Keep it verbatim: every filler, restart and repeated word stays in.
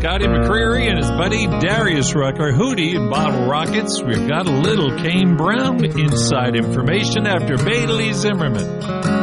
Scotty McCreery and his buddy Darius Rucker, Hootie and Bottle Rockets. We've got a little Kane Brown inside information after Bailey Zimmerman.